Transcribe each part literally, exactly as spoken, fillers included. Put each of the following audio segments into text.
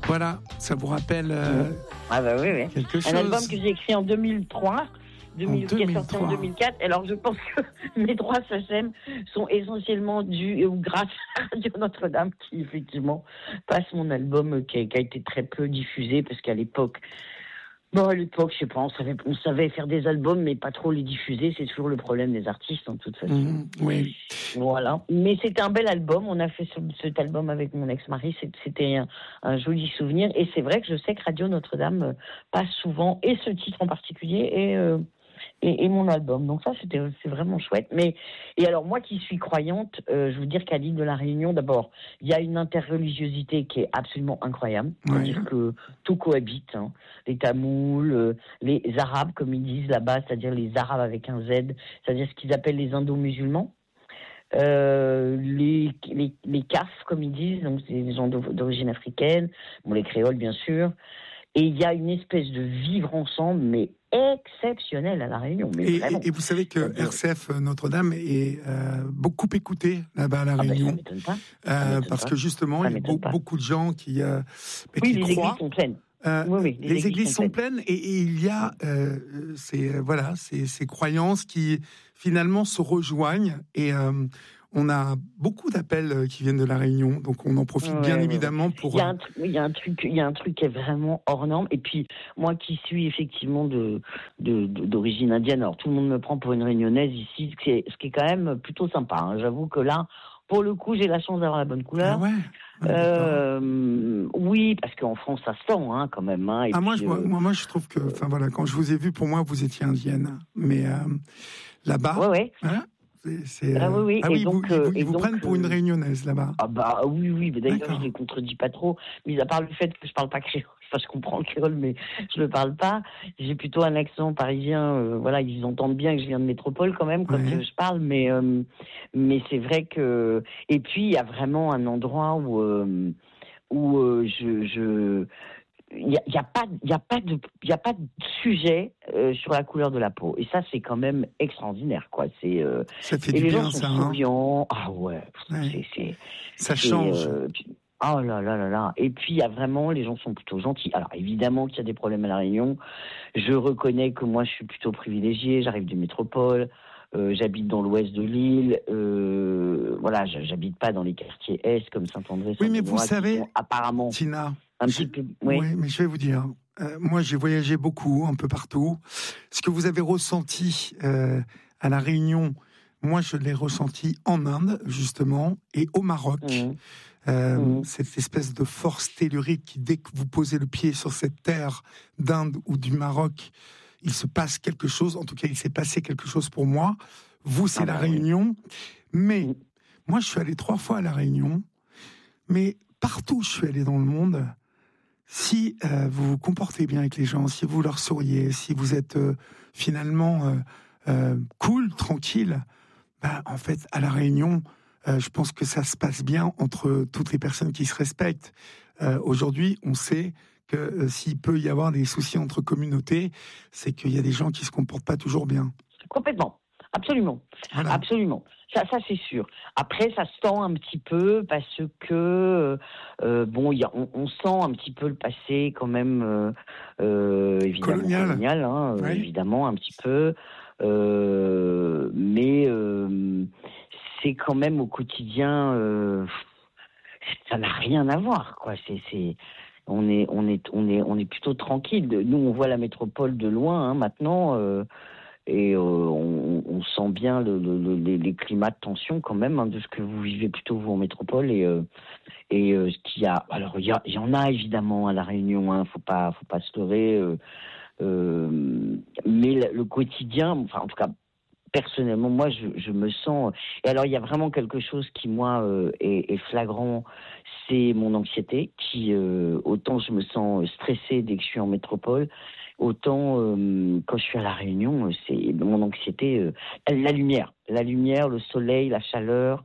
Voilà, ça vous rappelle euh, ah bah oui, oui. quelque Un chose. album que j'ai écrit en deux mille trois, deux mille, qui est sorti en deux mille quatre. Alors je pense que mes droits S H M sont essentiellement dus ou grâce à Radio Notre-Dame qui effectivement passe mon album qui a, qui a été très peu diffusé parce qu'à l'époque, bon à l'époque je sais pas, on savait, on savait faire des albums mais pas trop les diffuser, c'est toujours le problème des artistes en toute façon. Mmh, oui. Voilà, mais c'était un bel album. On a fait ce, cet album avec mon ex-mari. C'était un, un joli souvenir. Et c'est vrai que je sais que Radio Notre-Dame passe souvent, et ce titre en particulier, et, euh, et, et mon album. Donc ça, c'était, c'est vraiment chouette. Mais et alors moi qui suis croyante, euh, je veux dire qu'à l'île de la Réunion, d'abord, il y a une interreligiosité qui est absolument incroyable. C'est-à-dire oui. que tout cohabite. Hein. Les Tamouls, euh, les Arabes, comme ils disent là-bas, c'est-à-dire les Arabes avec un Z, c'est-à-dire ce qu'ils appellent les Indo-musulmans. Euh, les, les, les C A F, comme ils disent, donc c'est des gens d'origine africaine, bon, les créoles bien sûr, et il y a une espèce de vivre ensemble, mais exceptionnel à La Réunion. Mais et, vraiment. et vous savez que R C F Notre-Dame est euh, beaucoup écouté là-bas à La Réunion, ah ben, ça m'étonne pas. Ça euh, m'étonne parce pas. que justement, il y a be- beaucoup de gens qui, euh, oui, qui les croient. églises sont pleines. Euh, oui, oui, les, les églises, églises sont pleines, pleines et, et il y a euh, ces, voilà, ces, ces croyances qui finalement se rejoignent et euh, on a beaucoup d'appels qui viennent de La Réunion, donc on en profite ouais, bien ouais, évidemment ouais. pour. Il y a un truc, il y a un truc, il y a un truc qui est vraiment hors norme. Et puis moi qui suis effectivement de, de, de d'origine indienne, alors tout le monde me prend pour une réunionnaise ici, ce qui est, ce qui est quand même plutôt sympa. Hein. J'avoue que là, pour le coup, j'ai la chance d'avoir la bonne couleur. Ah ouais. Euh, oui, parce qu'en France, ça se sent hein, quand même. Hein, et ah, moi, puis, je, euh, moi, moi, je trouve que, enfin voilà, quand je vous ai vu, pour moi, vous étiez indienne, mais euh, là-bas, ouais, ouais. Hein, c'est, c'est, ah oui, oui. Ah, et oui donc, vous, euh, vous, ils et vous donc, prennent pour une euh, réunionnaise là-bas. Ah bah oui, oui. Mais d'ailleurs, D'accord. je les contredis pas trop. Mis à part le fait que je parle pas créole. Enfin, je comprends le créole, mais je le parle pas. J'ai plutôt un accent parisien. Euh, voilà, ils entendent bien que je viens de métropole quand même quand ouais. euh, je parle. Mais euh, mais c'est vrai que. Et puis il y a vraiment un endroit où euh, où euh, je je il y a, y a pas il y a pas de il y a pas de sujet euh, sur la couleur de la peau. Et ça c'est quand même extraordinaire quoi. C'est euh, ça fait et du les bien gens sont ça. souriants. Hein. Ah ouais. ouais. C'est c'est ça c'est, change. Euh, Oh là là là là. Et puis, il y a vraiment, les gens sont plutôt gentils. Alors, évidemment qu'il y a des problèmes à La Réunion. Je reconnais que moi, je suis plutôt privilégiée. J'arrive de métropole. Euh, j'habite dans l'ouest de l'île. Euh, voilà, j'habite pas dans les quartiers est comme Saint-André. Oui, mais vous savez, apparemment, Tina, un petit peu. Oui. oui, mais je vais vous dire. Euh, moi, j'ai voyagé beaucoup, un peu partout. Ce que vous avez ressenti euh, à La Réunion, moi, je l'ai ressenti en Inde, justement, et au Maroc. Mmh. Euh, mmh. Cette espèce de force tellurique qui, dès que vous posez le pied sur cette terre d'Inde ou du Maroc, il se passe quelque chose. En tout cas, il s'est passé quelque chose pour moi. Vous, c'est ah La bah Réunion. Oui. Mais mmh. moi, je suis allé trois fois à La Réunion. Mais partout où je suis allé dans le monde, si euh, vous vous comportez bien avec les gens, si vous leur souriez, si vous êtes euh, finalement euh, euh, cool, tranquille, ben, en fait, à La Réunion, Euh, je pense que ça se passe bien entre toutes les personnes qui se respectent. Euh, aujourd'hui, on sait que euh, s'il peut y avoir des soucis entre communautés, c'est qu'il y a des gens qui se comportent pas toujours bien. Complètement, absolument, voilà. absolument. Ça, ça c'est sûr. Après, ça se sent un petit peu parce que euh, bon, y a, on, on sent un petit peu le passé quand même, euh, euh, évidemment colonial, colonial hein, oui. évidemment un petit peu, euh, mais. Euh, c'est quand même au quotidien, euh, ça n'a rien à voir, quoi. C'est, c'est, on est, on est, on est, on est plutôt tranquille. Nous, on voit la métropole de loin hein, maintenant, euh, et euh, on, on sent bien le, le, les, les climats de tension quand même hein, de ce que vous vivez plutôt vous en métropole et euh, et euh, ce qu'il y a. Alors il y, a, il y en a évidemment à La Réunion, hein, faut pas, faut pas se leurrer. Euh, euh, mais le, le quotidien, enfin en tout cas. Personnellement, moi, je, je me sens... Et alors, il y a vraiment quelque chose qui, moi, euh, est, est flagrant, c'est mon anxiété, qui, euh, autant je me sens stressée dès que je suis en métropole, autant, euh, quand je suis à La Réunion, c'est mon anxiété... Euh, la lumière, la lumière, le soleil, la chaleur...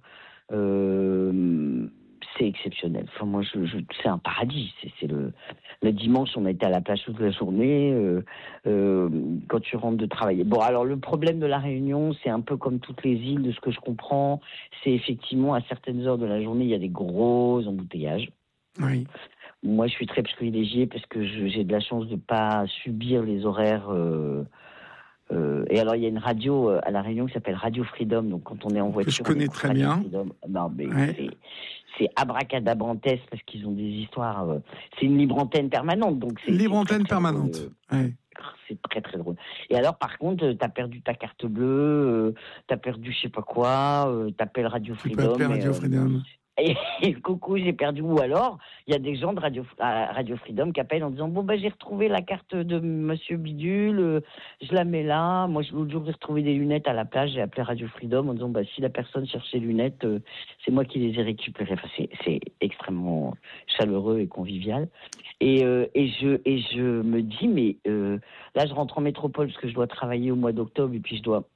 Euh, c'est exceptionnel. Enfin, moi, je, je, c'est un paradis. C'est, c'est le, le dimanche, on a été à la plage toute la journée. Euh, euh, quand tu rentres de travailler. Bon, alors le problème de La Réunion, c'est un peu comme toutes les îles, de ce que je comprends. C'est effectivement à certaines heures de la journée, il y a des gros embouteillages. Oui. moi, je suis très privilégiée parce que je, j'ai de la chance de ne pas subir les horaires. Euh, euh, et alors, il y a une radio à La Réunion qui s'appelle Radio Freedom. Donc, quand on est en voiture, que je connais très Radio bien. Freedom. Non, mais ouais. c'est, c'est abracadabrantesque parce qu'ils ont des histoires. Euh, c'est une libre antenne permanente. Donc c'est, libre c'est antenne très, très permanente. drôle. Ouais. C'est très très drôle. Et alors, par contre, t'as perdu ta carte bleue, euh, t'as perdu je sais pas quoi, euh, t'appelles Radio Tu Freedom. peux appeler Radio et, Freedom. Et, et coucou, j'ai perdu. Ou alors, il y a des gens de Radio, Radio Freedom qui appellent en disant bon ben j'ai retrouvé la carte de Monsieur Bidule, euh, je la mets là. Moi, l'autre jour j'ai retrouvé des lunettes à la plage, j'ai appelé Radio Freedom en disant bah si la personne cherche ses lunettes, euh, c'est moi qui les ai récupérées. Enfin, c'est, c'est extrêmement chaleureux et convivial. Et, euh, et je et je me dis mais euh, là je rentre en métropole parce que je dois travailler au mois d'octobre et puis je dois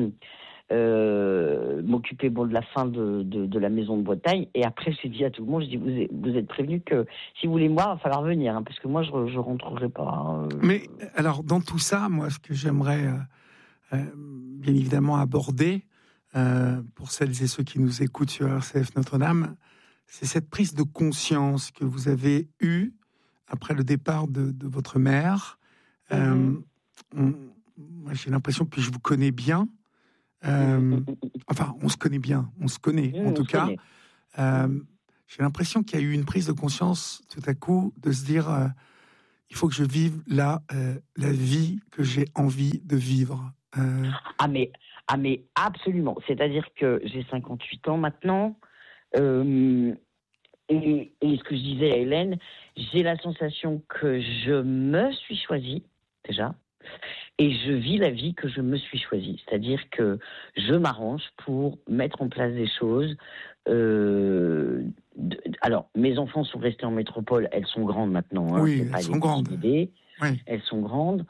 Euh, m'occuper bon, de la fin de, de, de la maison de Bretagne. Et après, j'ai dit à tout le monde, je dis, vous êtes, vous êtes prévenus que si vous voulez moi, il va falloir venir, hein, parce que moi, je ne rentrerai pas. Hein. Mais alors, dans tout ça, moi, ce que j'aimerais euh, euh, bien évidemment aborder, euh, pour celles et ceux qui nous écoutent sur R C F Notre-Dame, c'est cette prise de conscience que vous avez eue après le départ de, de votre mère. Mm-hmm. Euh, on, moi, j'ai l'impression que je vous connais bien. Euh, enfin, on se connaît bien, on se connaît mmh, en tout cas. Euh, j'ai l'impression qu'il y a eu une prise de conscience tout à coup de se dire euh, il faut que je vive là euh, la vie que j'ai envie de vivre. Euh... Ah mais ah mais absolument. C'est-à-dire que j'ai cinquante-huit ans maintenant. Euh, et, et ce que je disais à Hélène, j'ai la sensation que je me suis choisie déjà. Et je vis la vie que je me suis choisie. C'est-à-dire que je m'arrange pour mettre en place des choses. Euh, de, alors, mes enfants sont restés en métropole. Elles sont grandes maintenant. Hein, oui, c'est elles pas sont grandes. Oui. Elles sont grandes.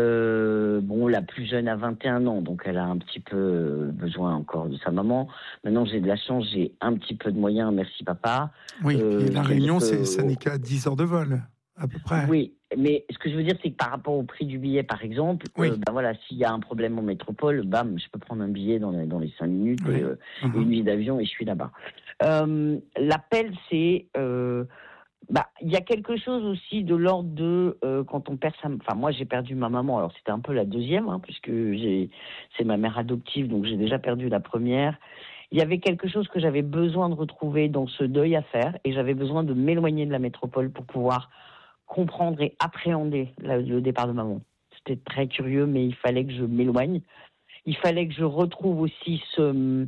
Euh, bon, la plus jeune a vingt et un ans, donc elle a un petit peu besoin encore de sa maman. Maintenant, j'ai de la chance, j'ai un petit peu de moyens. Merci, papa. Oui, euh, et la Réunion, que... c'est, ça n'est qu'à dix heures de vol, à peu près. Oui. Mais ce que je veux dire, c'est que par rapport au prix du billet, par exemple, oui. euh, ben voilà, s'il y a un problème en métropole, bam, je peux prendre un billet dans les, dans les cinq minutes oui. et, euh, uh-huh. et une nuit d'avion et je suis là-bas. Euh, l'appel, c'est... Euh, bah, il y a quelque chose aussi de l'ordre de euh, quand on perd sa... Enfin, moi, j'ai perdu ma maman. Alors, c'était un peu la deuxième, hein, puisque j'ai, c'est ma mère adoptive, donc j'ai déjà perdu la première. Il y avait quelque chose que j'avais besoin de retrouver dans ce deuil à faire et j'avais besoin de m'éloigner de la métropole pour pouvoir comprendre et appréhender le départ de maman. C'était très curieux, mais il fallait que je m'éloigne. Il fallait que je retrouve aussi ce...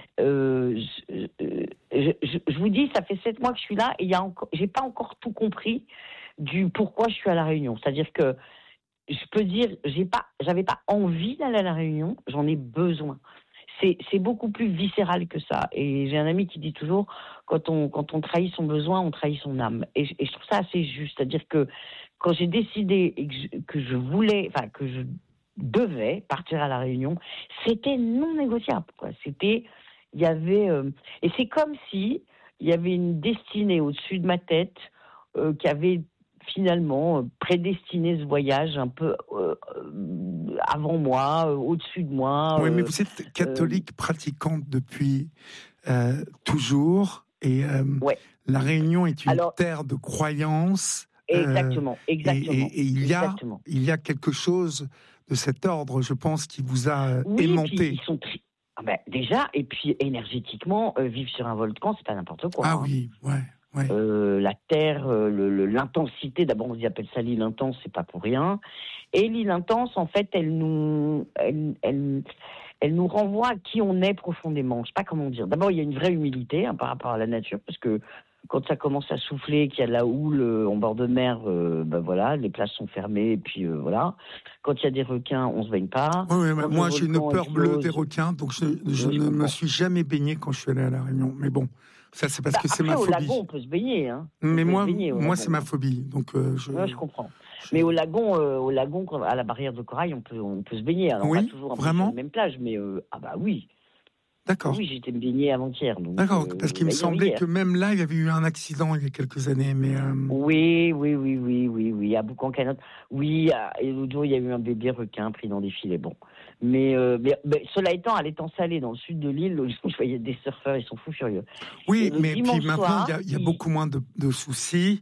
Euh, je, je, je, je vous dis, ça fait sept mois que je suis là et il y a encore, j'ai pas encore tout compris du pourquoi je suis à La Réunion. C'est-à-dire que je peux dire, j'ai pas, j'avais pas envie d'aller à La Réunion, j'en ai besoin. C'est, c'est beaucoup plus viscéral que ça. Et j'ai un ami qui dit toujours, quand on, quand on trahit son besoin, on trahit son âme. Et, et je trouve ça assez juste. C'est-à-dire que quand j'ai décidé et que, je, que je voulais, enfin, que je devais partir à La Réunion, c'était non négociable, quoi. C'était, il y avait, euh, et c'est comme si il y avait une destinée au-dessus de ma tête euh, qui avait finalement euh, prédestiné ce voyage un peu euh, euh, avant moi, euh, au-dessus de moi. Oui, euh, mais vous êtes catholique euh, pratiquante depuis euh, toujours, et euh, ouais. La Réunion est une Alors, terre de croyance. Exactement, exactement. Et, et, et il, y a, exactement. il y a quelque chose de cet ordre, je pense, qui vous a oui, aimanté. Ils sont tri- ah ben, déjà, et puis énergétiquement, euh, vivre sur un volcan, c'est pas n'importe quoi. Ah hein. oui, ouais. Ouais. Euh, la terre, euh, le, le, l'intensité, d'abord on appelle ça l'île intense, c'est pas pour rien. Et l'île intense, en fait, elle nous, elle, elle, elle nous renvoie à qui on est profondément. Je sais pas comment dire. D'abord, il y a une vraie humilité hein, par rapport à la nature, parce que quand ça commence à souffler, qu'il y a de la houle euh, en bord de mer, euh, ben voilà, les plages sont fermées, et puis euh, voilà. Quand il y a des requins, on se baigne pas. Oui, oui, moi, j'ai une peur explose, bleue des requins, donc je, je oui, ne je me suis jamais baigné quand je suis allé à La Réunion. Mais bon, ça, c'est parce bah, que c'est après, ma au phobie. Au lagon, on peut se baigner. Hein. Mais moi, baigner, moi c'est ma phobie. Donc, euh, je... Ouais, je comprends. Je... Mais au lagon, euh, au lagon, à la barrière de corail, on peut, on peut se baigner. Alors, oui, pas toujours un peu vraiment sur la même plage, mais euh, ah bah oui. D'accord. Oui, j'étais me baigner avant-hier. Donc, D'accord, euh, parce qu'il me semblait hier. que même là, il y avait eu un accident il y a quelques années. Mais euh... Oui, oui, oui, oui, oui, oui. À Boucan-Canotte, oui. Et l'autre jour, il y a eu un bébé requin pris dans des filets. Bon. Mais, euh, mais, mais cela étant, à l'étang salé, dans le sud de l'île, je voyais des surfeurs, ils sont fous furieux. Oui, mais puis soir, maintenant, il y a, il y a beaucoup moins de, de soucis.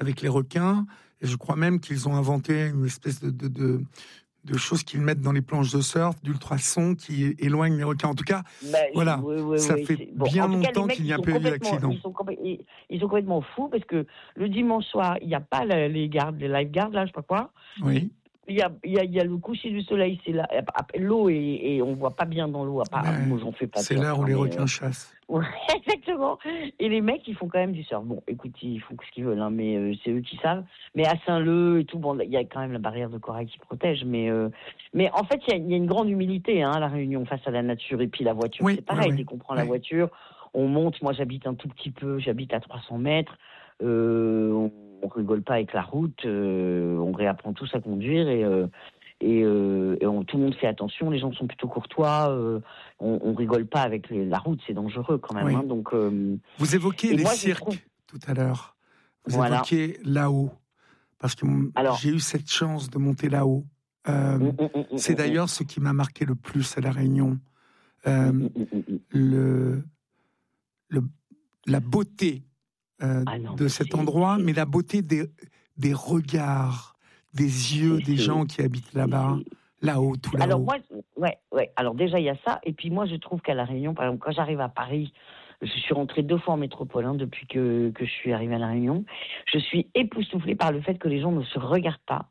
avec les requins. Et je crois même qu'ils ont inventé une espèce de, de, de, de choses qu'ils mettent dans les planches de surf, d'ultrasons qui éloignent les requins. En tout cas, bah, voilà, oui, oui, ça oui, fait bon, bien longtemps qu'il n'y a pas eu d'accident. Ils sont, ils, ils sont complètement fous parce que le dimanche soir, il n'y a pas les gardes, les lifeguards, là, je sais pas quoi. Oui. Il y, a, il, y a, il y a le coucher du soleil, c'est là, l'eau et, et on voit pas bien dans l'eau. À part, moi, j'en fais pas. C'est l'heure où les requins euh... chassent. Ouais, exactement. Et les mecs, ils font quand même du surf. Bon, écoute, ils font ce qu'ils veulent, hein, mais euh, c'est eux qui savent. Mais à Saint-Leu et tout, bon, il y a quand même la barrière de corail qui protège. Mais, euh, mais en fait, il y, y a une grande humilité hein, à la Réunion face à la nature. Et puis la voiture, oui, c'est pareil. Oui, oui. Dès qu'on prend oui. la voiture, on monte. Moi, j'habite un tout petit peu. J'habite à trois cents mètres. Euh, on, on rigole pas avec la route. Euh, on réapprend tous à conduire et euh, Et, euh, et on, tout le monde fait attention, les gens sont plutôt courtois, euh, on, on rigole pas avec les, la route, c'est dangereux quand même. Oui. Hein, donc, euh, vous évoquez les moi, cirques trouve... tout à l'heure, vous voilà. évoquez là-haut, parce que Alors, j'ai eu cette chance de monter là-haut. Euh, mm, mm, mm, c'est mm, d'ailleurs mm. ce qui m'a marqué le plus à La Réunion, euh, mm, mm, mm, le, le, la beauté euh, ah non, de cet endroit, mais la beauté des, des regards, des yeux des gens qui habitent là-bas, là-haut, tout là-haut. Alors moi, ouais, ouais. Alors déjà il y a ça, et puis moi je trouve qu'à La Réunion, par exemple, quand j'arrive à Paris, je suis rentrée deux fois en métropole hein, depuis que que je suis arrivée à La Réunion, je suis époustouflée par le fait que les gens ne se regardent pas.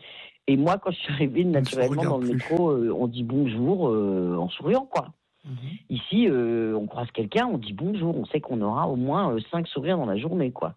Et moi, quand je suis arrivée naturellement dans le plus. métro, euh, on dit bonjour euh, en souriant, quoi. Mm-hmm. Ici, euh, on croise quelqu'un, on dit bonjour, on sait qu'on aura au moins euh, cinq sourires dans la journée, quoi.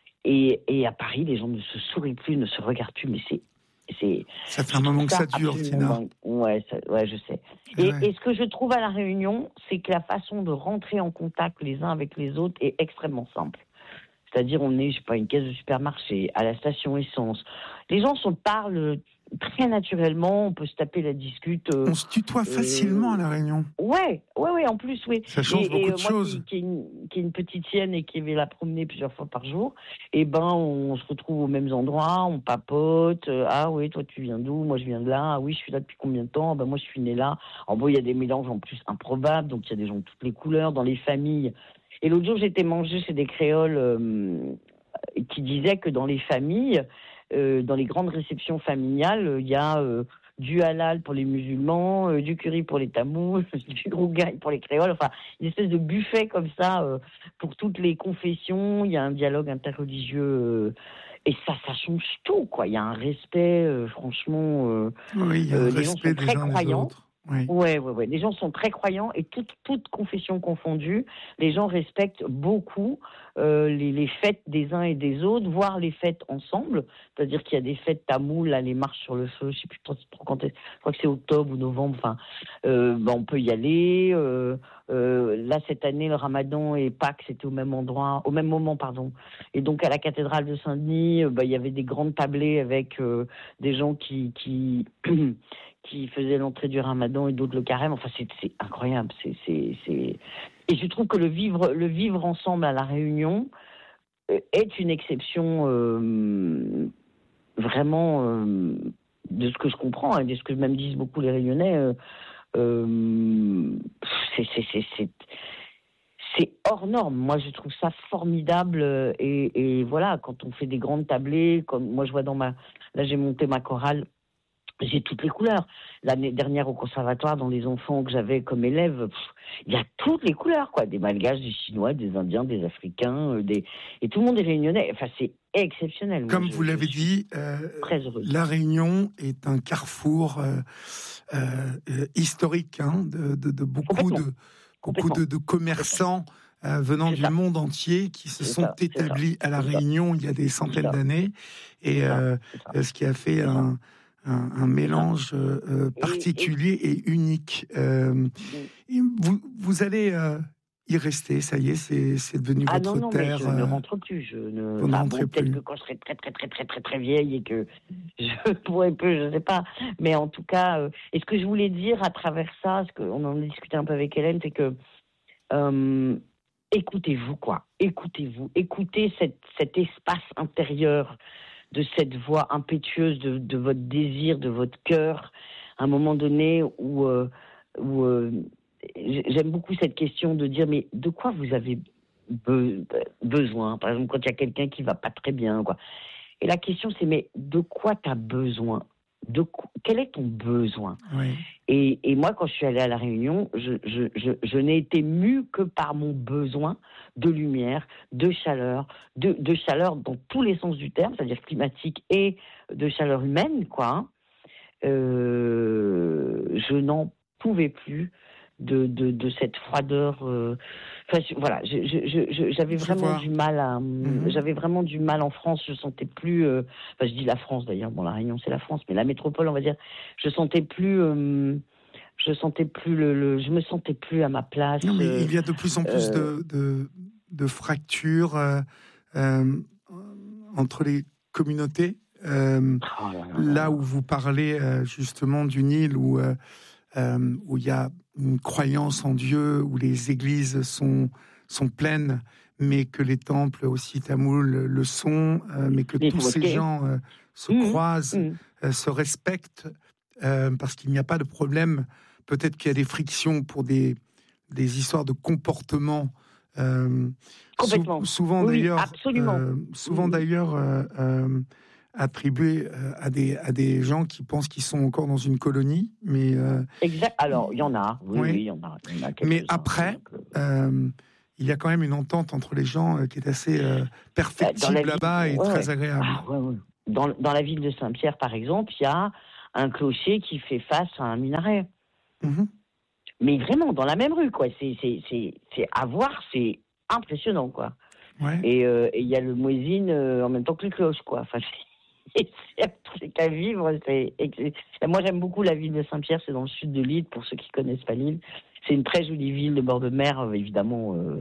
Et, et à Paris, les gens ne se sourient plus, ne se regardent plus, mais c'est... c'est ça fait un moment que ça dure, Tina. Ouais, ça, ouais, je sais. Et, ouais. et ce que je trouve à La Réunion, c'est que la façon de rentrer en contact les uns avec les autres est extrêmement simple. C'est-à-dire, on est, je sais pas, une caisse de supermarché, à la station essence. Les gens se parlent très naturellement, on peut se taper la discute. Euh, on se tutoie euh, facilement à La Réunion. Ouais, ouais, ouais, en plus, oui. Ça change et, beaucoup et, de moi, choses. Qui, qui, est une, qui est une petite sienne et qui va la promener plusieurs fois par jour, et ben, on se retrouve aux mêmes endroits, on papote. Euh, ah oui, toi, tu viens d'où? Moi, je viens de là. Ah oui, je suis là depuis combien de temps? Ben, moi, je suis née là. En bon, il y a des mélanges en plus improbables, donc il y a des gens de toutes les couleurs dans les familles. Et l'autre jour, j'étais mangée chez des créoles euh, qui disaient que dans les familles, Euh, dans les grandes réceptions familiales, il euh, y a euh, du halal pour les musulmans, euh, du curry pour les tamous, du rougail pour les créoles, enfin une espèce de buffet comme ça euh, pour toutes les confessions. Il y a un dialogue interreligieux euh, et ça, ça change tout, quoi. Il y a un respect, euh, franchement. Euh, oui, il y a un euh, respect des uns des autres. Oui. Ouais, ouais, ouais. Les gens sont très croyants et toutes, toutes confessions confondues, les gens respectent beaucoup euh, les, les fêtes des uns et des autres, voire les fêtes ensemble. C'est-à-dire qu'il y a des fêtes tamoules, là, les marches sur le feu, je sais plus trop, trop quand est, je crois que c'est octobre ou novembre. Enfin, euh, ben, on peut y aller. Euh, euh, là, cette année, le Ramadan et Pâques, c'était au même endroit, au même moment, pardon. Et donc, à la cathédrale de Saint-Denis, euh, ben, il y avait des grandes tablées avec euh, des gens qui qui qui faisaient l'entrée du Ramadan et d'autres le carême. Enfin, c'est, c'est incroyable. C'est, c'est, c'est... Et je trouve que le vivre, le vivre ensemble à La Réunion euh, est une exception euh, vraiment euh, de ce que je comprends et de ce que même disent beaucoup les Réunionnais. Euh, euh, c'est, c'est, c'est, c'est, c'est hors norme. Moi, je trouve ça formidable. Et, et voilà, quand on fait des grandes tablées, comme moi, je vois dans ma... Là, j'ai monté ma chorale. J'ai toutes les couleurs. L'année dernière au conservatoire, dans les enfants que j'avais comme élèves, il y a toutes les couleurs, quoi. Des Malgaches, des Chinois, des Indiens, des Africains, euh, des... et tout le monde est réunionnais. Enfin, c'est exceptionnel. Comme Moi, vous je, l'avez je dit, euh, très heureuse. La Réunion est un carrefour euh, euh, historique hein, de, de, de beaucoup de beaucoup de, de commerçants euh, venant c'est du ça. monde entier qui se c'est sont ça, établis à La Réunion il y a des centaines d'années, et euh, ce qui a fait un Un, un mélange euh, particulier et, et... et unique. Euh, et vous, vous allez euh, y rester, ça y est, c'est, c'est devenu ah votre non, non, terre. Mais je euh, ne rentre plus. Je ne, vous ne rentrez bon, peut-être plus. que quand je serai très, très, très, très, très, très vieille et que je pourrais peu, je ne sais pas. Mais en tout cas, euh, et ce que je voulais dire à travers ça, ce qu'on en a discuté un peu avec Hélène, c'est que euh, écoutez-vous, quoi. Écoutez-vous. Écoutez cette, cet espace intérieur de cette voix impétueuse de, de votre désir, de votre cœur, à un moment donné où, euh, où euh, j'aime beaucoup cette question de dire, mais de quoi vous avez be- besoin. Par exemple, quand il y a quelqu'un qui va pas très bien, quoi. Et la question, c'est, mais de quoi tu as besoin? De quoi, quel est ton besoin? Oui. Et, et moi, quand je suis allée à La Réunion, je, je, je, je n'ai été mue que par mon besoin de lumière, de chaleur, de, de chaleur dans tous les sens du terme, c'est-à-dire climatique et de chaleur humaine, quoi. Euh, je n'en pouvais plus de, de, de cette froideur. Euh, enfin, je- voilà, je, je, je, j'avais Je vraiment vois. du mal à, Mhm. j'avais vraiment du mal en France. Je sentais plus. Euh, enfin, je dis la France d'ailleurs. Bon, la Réunion c'est la France, mais la métropole, on va dire. Je sentais plus. Euh, je sentais plus le, le. Je me sentais plus à ma place. Non, mais Euh, il y a de plus en plus euh, de, de, de fractures euh, euh, entre les communautés. Euh, oh là là là là là. où vous parlez euh, justement d'une île où euh, euh, où il y a une croyance en Dieu, où les églises sont sont pleines, mais que les temples aussi tamouls le sont, euh, mais que Les tous ces beautés. gens euh, se Mmh, croisent, mmh. euh, se respectent, euh, parce qu'il n'y a pas de problème. Peut-être qu'il y a des frictions pour des des histoires de comportement. Euh, sou- Complètement. souvent Oui, oui, d'ailleurs, absolument. euh, Oui, souvent oui. d'ailleurs euh, euh, attribué euh, à des à des gens qui pensent qu'ils sont encore dans une colonie, mais euh, Exact. Alors, il y il- en a. Oui, oui, ouais. il y en a. Il y en a Mais quelques-uns. après, Donc, euh, euh, il y a quand même une entente entre les gens euh, qui est assez euh, bah, dans la perfectible ville, là-bas et ouais, très ouais. agréable. Ah, ouais, ouais. Dans, dans la ville de Saint-Pierre, par exemple, il y a un clocher qui fait face à un minaret. Mhm. Mais vraiment, dans la même rue, quoi. C'est, c'est, c'est, c'est à voir, c'est impressionnant, quoi. Ouais. Et euh, et il y a le muezzin euh, en même temps que le cloche, quoi. Enfin, c'est, c'est un truc à vivre. C'est, c'est- moi, j'aime beaucoup la ville de Saint-Pierre. C'est dans le sud de l'île, pour ceux qui connaissent pas l'île. C'est une très jolie ville de bord de mer, euh, évidemment. Euh,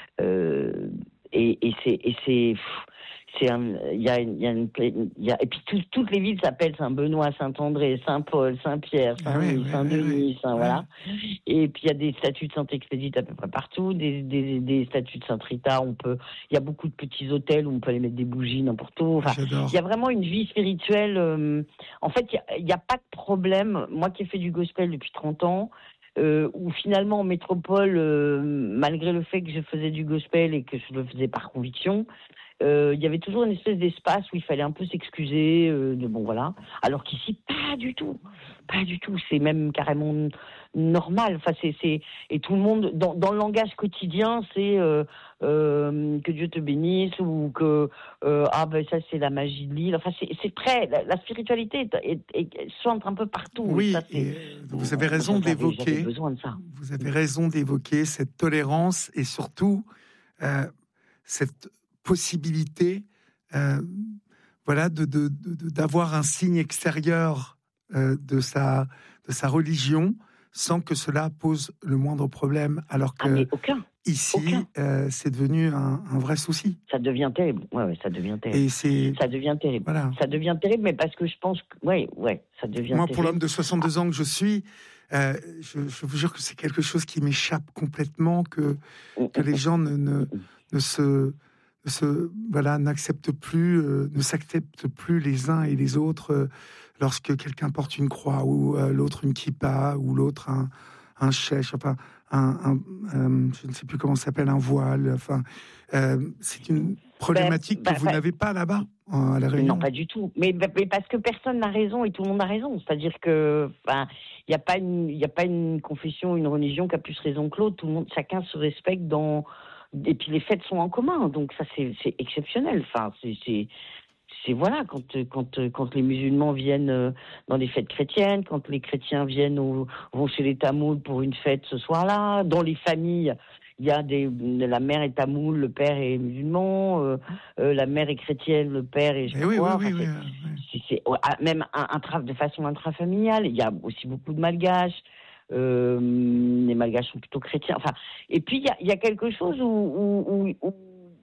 euh, et, et c'est, et c'est, pff, c'est un, il y a, il y a une, il y a, et puis tout- toutes les villes s'appellent Saint-Benoît, Saint-André, Saint-Paul, Saint-Pierre, Ah ouais, Saint-Louis, ouais, ouais, ouais, Saint-Denis, Saint, ouais. voilà. Et puis il y a des statues de Sainte-Expédite à peu près partout, des, des, des statues de Sainte-Rita. On peut, il y a beaucoup de petits hôtels où on peut aller mettre des bougies n'importe où. Ah, Enfin, il y j'adore. a vraiment une vie spirituelle. euh, en fait, il y a, il y a pas de problème. Moi qui ai fait du gospel depuis trente ans. Euh, où finalement en métropole, euh, malgré le fait que je faisais du gospel et que je le faisais par conviction, euh, il y avait toujours une espèce d'espace où il fallait un peu s'excuser, euh, de bon voilà. Alors qu'ici, pas du tout, pas du tout. C'est même carrément normal. Enfin, c'est, c'est et tout le monde dans, dans le langage quotidien, c'est euh, euh, que Dieu te bénisse ou que euh, ah ben ça c'est la magie de l'île. Enfin, c'est, c'est très la, la spiritualité est, est, est, chante un peu partout et ça Oui, c'est et euh, vous avez raison j'avais j'avais d'évoquer, besoin de ça. vous avez raison d'évoquer cette tolérance et surtout euh, cette possibilité, euh, voilà, de, de, de- d'avoir un signe extérieur euh, de sa de sa religion sans que cela pose le moindre problème, alors Ah que mais aucun, ici, aucun. euh, c'est devenu un, un vrai souci. Ça devient terrible. Ouais, ouais, ça devient terrible. Et c'est Ça devient terrible. voilà. Ça devient terrible, mais parce que je pense que, ouais, ouais, ça devient Moi, pour l'homme terrible. de soixante-deux ans que je suis, euh, je, je vous jure que c'est quelque chose qui m'échappe complètement, que, Hum, que hum, les hum, gens ne, ne, hum. ne se, ne se voilà, n'acceptent plus, euh, ne s'acceptent plus les uns et les autres euh, lorsque quelqu'un porte une croix ou euh, l'autre une kippa ou l'autre un, un chèche, enfin un, un euh, je ne sais plus comment ça s'appelle, un voile. Enfin, euh, c'est une Ben, problématique que ben, vous ben, n'avez pas là-bas à La non, Réunion. pas du tout. Mais, mais parce que personne n'a raison et tout le monde a raison. C'est-à-dire que, ben, il n'y a pas une, il y a pas une confession, une religion qui a plus raison que l'autre. Tout le monde, chacun se respecte dans. Et puis les fêtes sont en commun, donc ça c'est, c'est exceptionnel. Enfin, c'est, c'est, c'est voilà, quand, quand, quand les musulmans viennent euh, dans les fêtes chrétiennes, quand les chrétiens viennent au, vont chez les Tamouls pour une fête ce soir-là, dans les familles, il y a des, la mère est tamoule, le père est musulman, euh, euh, la mère est chrétienne, le père est je sais Mais pas oui, oui, quoi. oui, Enfin, oui, c'est, oui. c'est, c'est ouais, ah, même un, un tra- de façon intrafamiliale. Il y a aussi beaucoup de malgaches. Euh, les malgaches sont plutôt chrétiens. Enfin, et puis il y a, il y a quelque chose où, où, où, où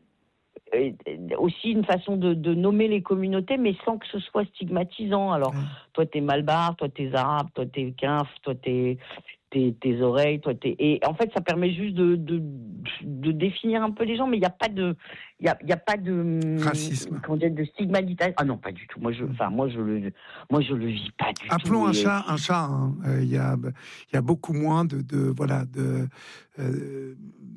euh, aussi une façon de, de nommer les communautés, mais sans que ce soit stigmatisant. Alors, Ouais. toi, t'es malbar, toi, t'es arabe, toi, t'es quinf, toi, t'es, t'es, tes oreilles, toi, t'es... Et en fait, ça permet juste de, de, de définir un peu les gens, mais il n'y a pas de... Il y a, y a pas de... Racisme. Comment dire, de stigmatisation. Ah non, pas du tout. Moi, je, enfin, moi, je le, moi, je le vis pas du Appelons tout. un Et, chat un chat. hein. Euh, Il y a, il y a beaucoup moins de, de voilà de euh,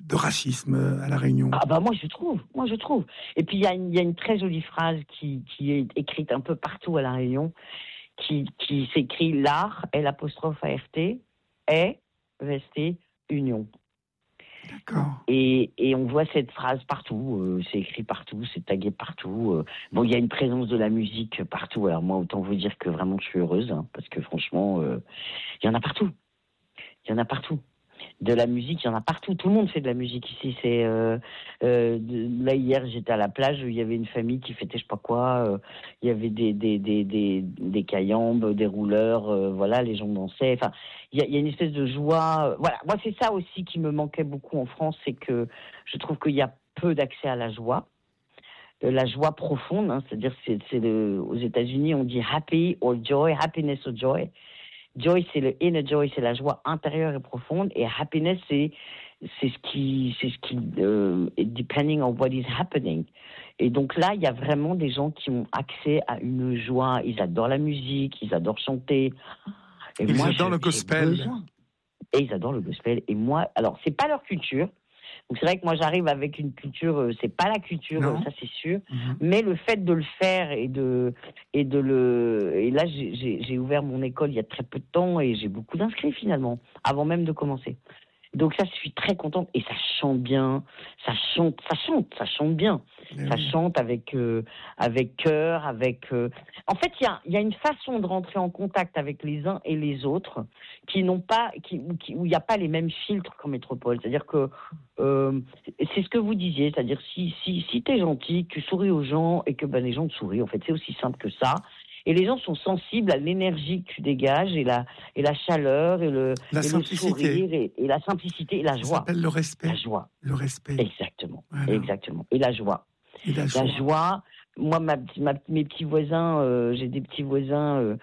de racisme à La Réunion. Ah bah moi je trouve, moi je trouve. Et puis il y a une, il y a une très jolie phrase qui, qui est écrite un peu partout à La Réunion, qui, qui s'écrit l'art, L apostrophe A R T, est resté union. D'accord. Et, et on voit cette phrase partout, euh, c'est écrit partout, c'est tagué partout. Euh. Bon, il y a une présence de la musique partout. Alors moi, autant vous dire que vraiment je suis heureuse, hein, parce que franchement, euh, il y en a partout. Il y en a partout. De la musique, il y en a partout. Tout le monde fait de la musique ici. C'est euh, euh, de, là hier, j'étais à la plage. Il y avait une famille qui fêtait je sais pas quoi. Euh, il y avait des des des des des cayambes, des rouleurs. Euh, voilà, les gens dansaient. Enfin, il y a, il y a une espèce de joie. Euh, voilà, moi c'est ça aussi qui me manquait beaucoup en France, c'est que je trouve qu'il y a peu d'accès à la joie. Euh, la joie profonde, hein, c'est-à-dire c'est, c'est le, aux États-Unis on dit happy or joy, happiness or joy. Joy, c'est le inner joy, c'est la joie intérieure et profonde, et happiness, c'est c'est ce qui c'est ce qui euh, depending on what is happening. Et donc là, il y a vraiment des gens qui ont accès à une joie. Ils adorent la musique, ils adorent chanter. Et ils moi, adorent je, le gospel. Et ils adorent le gospel. Et moi, alors c'est pas leur culture. Donc c'est vrai que moi j'arrive avec une culture, euh, c'est pas la culture, euh, ça c'est sûr, mm-hmm. mais le fait de le faire et de et de le et là j'ai, j'ai, j'ai ouvert mon école il y a très peu de temps et j'ai beaucoup d'inscrits finalement avant même de commencer. Donc ça, je suis très contente et ça chante bien, ça chante, ça chante, ça chante bien, mais ça oui. chante avec euh, avec cœur, avec. Euh... En fait, il y a il y a une façon de rentrer en contact avec les uns et les autres qui n'ont pas, qui, qui où il n'y a pas les mêmes filtres qu'en métropole. C'est-à-dire que euh, c'est ce que vous disiez, c'est-à-dire si si si t'es gentil, que tu souris aux gens et que ben les gens te sourient. En fait, c'est aussi simple que ça. Et les gens sont sensibles à l'énergie que tu dégages et la, et la chaleur et le, la et simplicité. le sourire et, et la simplicité et la joie. Ça s'appelle le respect. La joie. Le respect. Exactement. Voilà. Exactement. Et la joie. Et la, la joie. joie. Moi, ma, ma, mes petits voisins, euh, j'ai des petits voisins euh,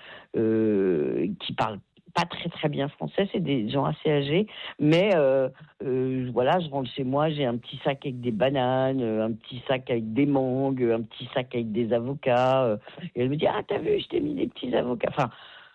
euh, qui parlent pas très très bien français, c'est des gens assez âgés, mais euh, euh, voilà, je rentre chez moi, j'ai un petit sac avec des bananes, un petit sac avec des mangues, un petit sac avec des avocats, euh, et elle me dit ah t'as vu, je t'ai mis des petits avocats, enfin,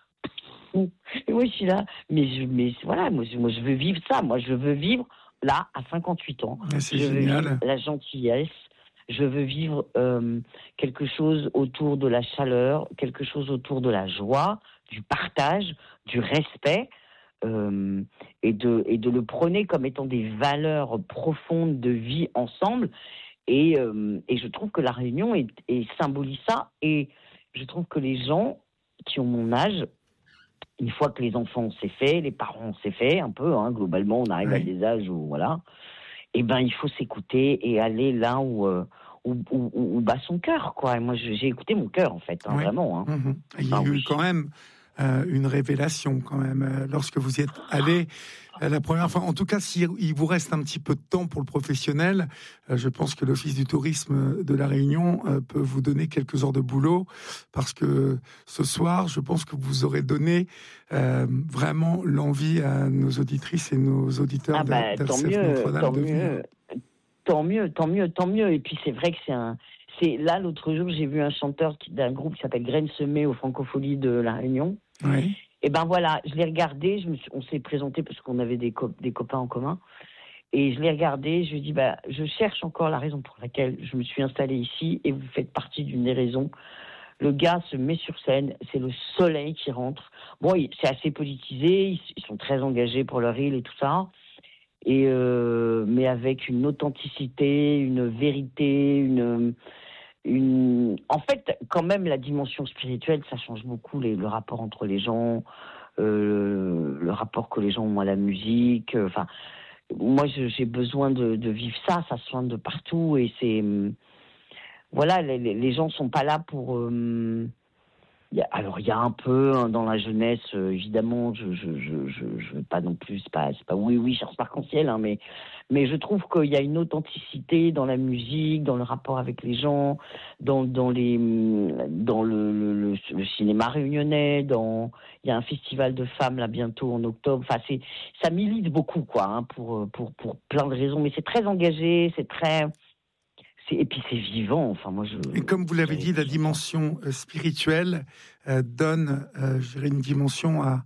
et moi je suis là, mais je, mais voilà, moi, moi je veux vivre ça, moi je veux vivre là à cinquante-huit ans, mais c'est je génial. veux vivre la gentillesse. Je veux vivre euh, quelque chose autour de la chaleur, quelque chose autour de la joie, du partage, du respect, euh, et, de, et de le prôner comme étant des valeurs profondes de vie ensemble. Et, euh, et je trouve que la Réunion est, est symbolise ça. Et je trouve que les gens qui ont mon âge, une fois que les enfants c'est fait, les parents c'est fait, un peu, hein, globalement, on arrive oui. à des âges où, voilà, eh ben, il faut s'écouter et aller là où... Euh, Où, où, où bat son cœur, quoi. Et moi, j'ai écouté mon cœur, en fait, hein, oui. vraiment. Hein. Mmh. Il y a ah, eu oui. quand même euh, une révélation, quand même, euh, lorsque vous y êtes allé euh, la première fois. En tout cas, s'il il vous reste un petit peu de temps pour le professionnel, euh, je pense que l'Office du tourisme de La Réunion euh, peut vous donner quelques heures de boulot, parce que ce soir, je pense que vous aurez donné euh, vraiment l'envie à nos auditrices et nos auditeurs ah bah, de, tant mieux, Notre-Dame tant de mieux. Tant mieux, tant mieux, tant mieux. Et puis c'est vrai que c'est un, c'est là l'autre jour j'ai vu un chanteur qui, d'un groupe qui s'appelle Graines Semées aux Francopholies de La Réunion. Oui. Et ben voilà, je l'ai regardé, je me suis, on s'est présenté parce qu'on avait des, co- des copains en commun. Et je l'ai regardé, je lui ai dit bah je cherche encore la raison pour laquelle je me suis installée ici et vous faites partie d'une des raisons. Le gars se met sur scène, c'est le soleil qui rentre. Bon, c'est assez politisé, ils sont très engagés pour leur île et tout ça. Et euh, mais avec une authenticité, une vérité, une, une... En fait, quand même, la dimension spirituelle, ça change beaucoup les, le rapport entre les gens, euh, le rapport que les gens ont à la musique. Enfin, moi, je, j'ai besoin de, de vivre ça, ça se sent de partout. Et c'est... Voilà, les, les gens sont pas là pour... Euh, Il y a, alors il y a un peu hein, dans la jeunesse, euh, évidemment, je je je je je veux pas non plus, c'est pas c'est pas oui oui Charles Marc-en-Ciel, hein, mais mais je trouve qu'il y a une authenticité dans la musique, dans le rapport avec les gens, dans dans les dans le le, le, le cinéma réunionnais, dans il y a un festival de femmes là bientôt en octobre. Enfin c'est ça milite beaucoup quoi, hein, pour pour pour plein de raisons, mais c'est très engagé, c'est très Et puis c'est vivant. Enfin, moi, je... Et comme vous l'avez dit, la dimension spirituelle euh, donne, euh, je dirais, une dimension à,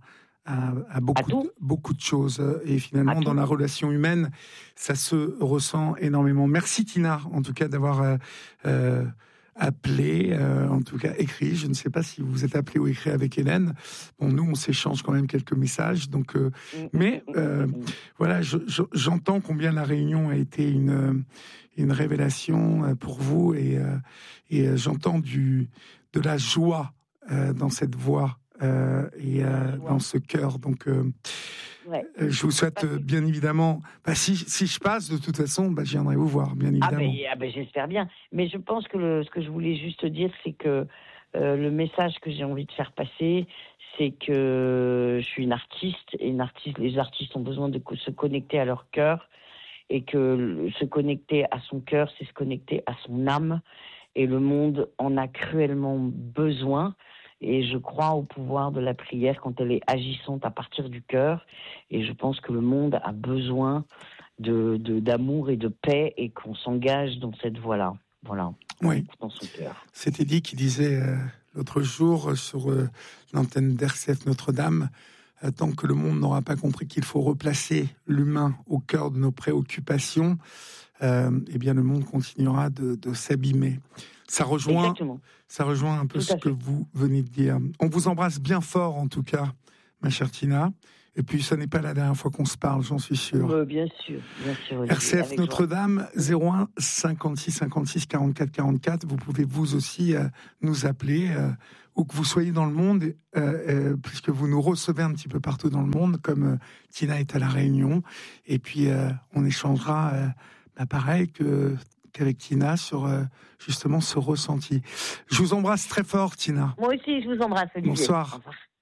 à, à, beaucoup, de, beaucoup de choses. Et finalement, dans la relation humaine, ça se ressent énormément. Merci Tina, en tout cas, d'avoir euh, euh, appelé, euh, en tout cas écrit. Je ne sais pas si vous êtes appelé ou écrit avec Hélène. Bon, nous, on s'échange quand même quelques messages. Donc, euh, mais euh, voilà, je, je, j'entends combien la Réunion a été une, une révélation pour vous, et, et j'entends du, de la joie euh, dans cette voix euh, et euh, dans ce cœur. Donc, euh, Ouais. Je vous souhaite euh, bien évidemment, bah, si, si je passe de toute façon, bah, je viendrai vous voir, bien évidemment. Ah ben, ah ben, j'espère bien. Mais je pense que le, ce que je voulais juste dire, c'est que euh, le message que j'ai envie de faire passer, c'est que je suis une artiste, et une artiste, les artistes ont besoin de se connecter à leur cœur, et que se connecter à son cœur, c'est se connecter à son âme, et le monde en a cruellement besoin. Et je crois au pouvoir de la prière quand elle est agissante à partir du cœur. Et je pense que le monde a besoin de, de, d'amour et de paix, et qu'on s'engage dans cette voie-là. Voilà. Oui. Dans son cœur. C'était dit qui disait euh, l'autre jour euh, sur euh, l'antenne d'R C F Notre-Dame, euh, tant que le monde n'aura pas compris qu'il faut replacer l'humain au cœur de nos préoccupations, euh, eh bien le monde continuera de, de s'abîmer. Ça rejoint, Exactement. ça rejoint un peu Tout ce que vous venez de dire. On vous embrasse bien fort, en tout cas, ma chère Tina. Et puis, ce n'est pas la dernière fois qu'on se parle, j'en suis sûr. Euh, bien sûr, bien sûr. R C F Notre-Dame, zéro un cinquante-six cinquante-six quarante-quatre quarante-quatre. Vous pouvez vous aussi euh, nous appeler, euh, où que vous soyez dans le monde, euh, euh, puisque vous nous recevez un petit peu partout dans le monde, comme euh, Tina est à La Réunion. Et puis, euh, on échangera, euh, bah, pareil que... qu'avec Tina sur euh, justement ce ressenti. Je vous embrasse très fort, Tina. Moi aussi, je vous embrasse, Olivier. Bonsoir.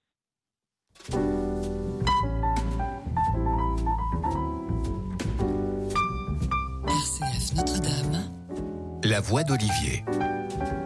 R C F Notre-Dame. La voix d'Olivier.